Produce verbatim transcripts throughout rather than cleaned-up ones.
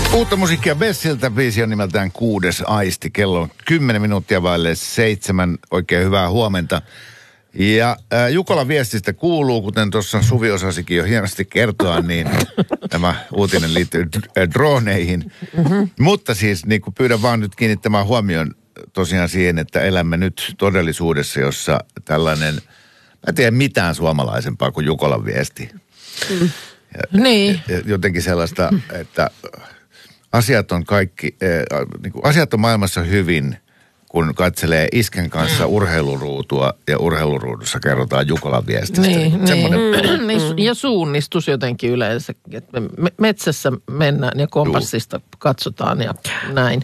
Uutta musiikkia Bessiltä, biisi on nimeltään Kuudes aisti. Kello on kymmenen minuuttia vaille seitsemän. Oikein hyvää huomenta. Ja äh, Jukolan viestistä kuuluu, kuten tuossa Suvi osasikin jo hienosti kertoa, niin tämä uutinen liittyy d- droneihin. Mm-hmm. Mutta siis niin kuin pyydän vaan nyt kiinnittämään huomioon tosiaan siihen, että elämme nyt todellisuudessa, jossa tällainen, mä en tiedä mitään suomalaisempaa kuin Jukolan viesti. Mm. Ja, niin. Jotenkin sellaista, että asiat on kaikki, äh, niin kuin asiat on maailmassa hyvin, kun katselee isken kanssa urheiluruutua ja urheiluruudussa kerrotaan Jukolan viestistä. Niin, Semmoinen... niin. Ja suunnistus jotenkin yleensä. Me metsässä mennään ja kompassista Juu. katsotaan ja näin.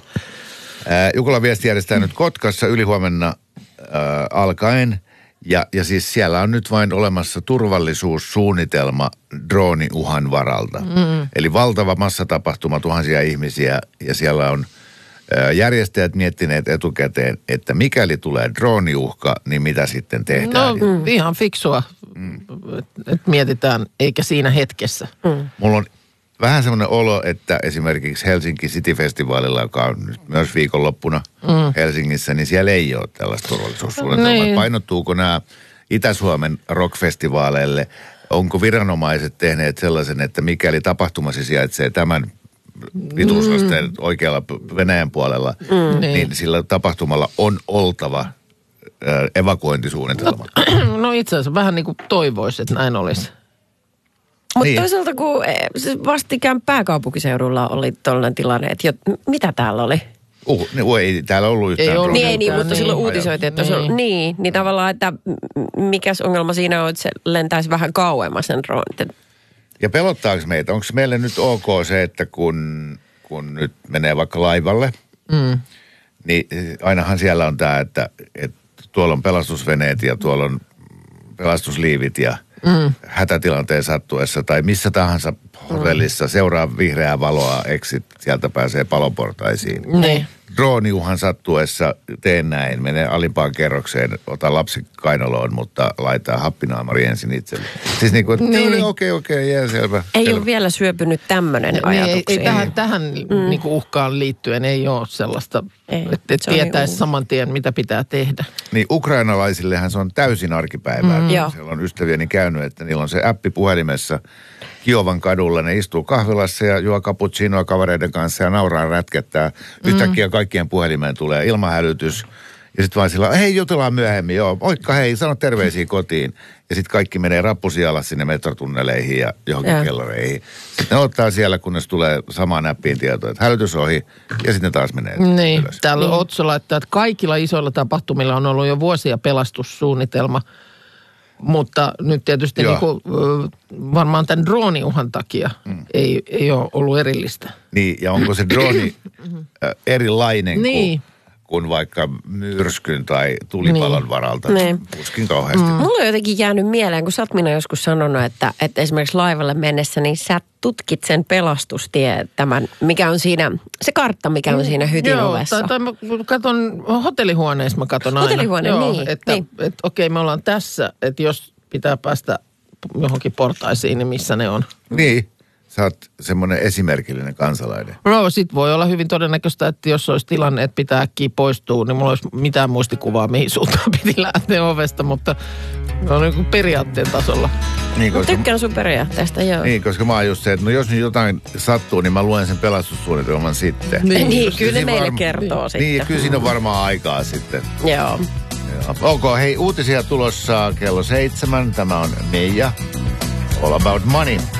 Äh, Jukolan viesti järjestää nyt Kotkassa ylihuomenna äh, alkaen. Ja, ja siis siellä on nyt vain olemassa turvallisuussuunnitelma drooniuhan varalta. Mm. Eli valtava massatapahtuma, tuhansia ihmisiä ja siellä on järjestäjät miettineet etukäteen, että mikäli tulee drooniuhka, niin mitä sitten tehdään? No mm. ihan fiksua, mm. että mietitään, eikä siinä hetkessä. Mm. Mulla on vähän semmoinen olo, että esimerkiksi Helsinki City-festivaalilla, joka on nyt myös viikonloppuna mm. Helsingissä, niin siellä ei ole tällaista turvallisuussuunnitelmaa. Niin. Painottuuko nämä Itä-Suomen rockfestivaaleille? Onko viranomaiset tehneet sellaisen, että mikäli tapahtumasi sijaitsee tämän pituusasteen mm. oikealla Venäjän puolella, mm. niin sillä tapahtumalla on oltava äh, evakuointisuunnitelma. No, no itse asiassa vähän niin kuin toivoisi, että näin olisi. Mutta niin. Toisaalta kun vastikään pääkaupunkiseudulla oli tollainen tilanne, että jo, mitä täällä oli? Uh, niin, ei täällä ollut yhtään. Ei ollut niin, ei niin, mutta niin. Silloin uutisoitiin, että niin. Se on, niin, niin tavallaan, että mikäs ongelma siinä on, että se lentäisi vähän kauemmas sen dronen. Ja pelottaako meitä? Onko meille nyt ok se, että kun, kun nyt menee vaikka laivalle, mm. niin ainahan siellä on tämä, että, että tuolla on pelastusveneet ja tuolla on pelastusliivit ja mm. hätätilanteen sattuessa tai missä tahansa hotellissa mm. seuraa vihreää valoa, exit, sieltä pääsee paloportaisiin. Niin. Drooniuhan sattuessa teen näin, menee alimpaan kerrokseen, ota lapsi kainaloon, mutta laittaa happinaamari ensin itselle. Siis niin kuin, niin. okei, okei, jää selvä. Ei selvä. ole vielä syöpynyt tämmöinen niin, ajatuksia. Ei, ei tähän, tähän mm. niin kuin uhkaan liittyen ei ole sellaista, ei, että et tietäisi niin saman tien, mitä pitää tehdä. Niin ukrainalaisillehän se on täysin arkipäivää. Mm. Siellä on ystäviäni käynyt, että niillä on se appi puhelimessa Kiovan kadulla. Ne istuu kahvilassa ja juo cappuccinoa kavereiden kanssa ja nauraa rätkettää. Yhtäkkiä kaikkien puhelimeen tulee ilmahälytys. Ja sitten vaan sillä, hei jutellaan myöhemmin, joo, moikka hei, sano terveisiä kotiin. Ja sitten kaikki menee rappusijalla sinne metrotunneleihin ja johonkin ja. kellareihin. Sitten ne ottaa siellä, kunnes tulee samaan näppiin tietoa, että hälytys ohi ja sitten ne taas menee niin, ylös. Täällä niin. Otso laittaa, että kaikilla isoilla tapahtumilla on ollut jo vuosia pelastussuunnitelma. Mutta nyt tietysti niin kuin, varmaan tämän drooniuhan takia mm. ei, ei ole ollut erillistä. Niin, ja onko se drooni äh, erilainen niin. kuin, kuin vaikka myrskyn tai tulipalon niin. varalta? Niin. Tuskin kauheasti. Mm. Mulla on jotenkin jäänyt mieleen, kun sä oot minä joskus sanonut, että, että esimerkiksi laivalle mennessä, niin sä tutkit sen pelastustie, tämän, mikä on siinä, se kartta, mikä on siinä hytin Joo, ovessa. Tai, tai mä katson hotellihuoneessa, mä katson aina. Hotellihuone, Joo, niin. Että, niin. että okei, me ollaan tässä, että jos pitää päästä johonkin portaisiin, niin missä ne on. Niin, sä oot semmoinen esimerkillinen kansalainen. No, sit voi olla hyvin todennäköistä, että jos olisi tilanne, että pitää äkkiä poistua, niin mulla olisi mitään muistikuvaa, mihin suuntaan piti lähteä ovesta, mutta on niin kuin periaatteen tasolla. Niin, koska, mä tykkään sun periaatteesta, joo. Niin, koska mä oon just se, että no jos nyt jotain sattuu, niin mä luen sen pelastussuunnitelman sitten. Niin, niin kyllä ne meille varma, kertoo niin, sitten. Niin, kyllä siinä on varmaan aikaa sitten. Joo. Ok, hei, uutisia tulossa kello seitsemän. Tämä on Meija. All About Money.